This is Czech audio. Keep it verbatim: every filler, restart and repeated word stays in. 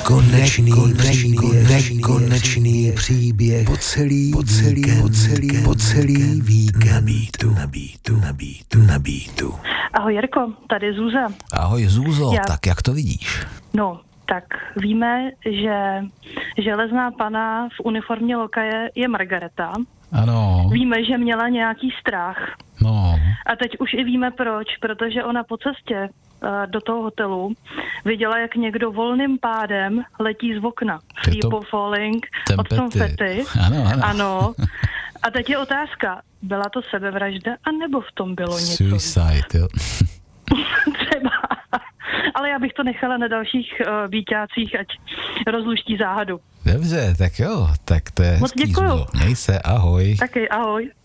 Nekonečný, nekonečný, nekonečný příběh po celý, po celý, po celý, po celý víkend. Na beatu, na beatu, na beatu, na beatu. Ahoj Jirko, tady Zůza. Ahoj Zůzo, Já... tak jak to vidíš? No, tak víme, že železná pana v uniformě lokaje je Margareta. Ano. Víme, že měla nějaký strach. No. A teď už i víme proč, protože ona po cestě uh, do toho hotelu viděla, jak někdo volným pádem letí z okna. Free to... falling od konfety. Ano, ano. Ano. A teď je otázka, byla to sebevražda, anebo v tom bylo něco? Suicide, jo. Třeba. Ale já bych to nechala na dalších uh, víťácích, ať rozluští záhadu. Dobře, tak jo, tak to je Moc hezký, děkuju. Zůzo. Měj se, ahoj. Taky, ahoj.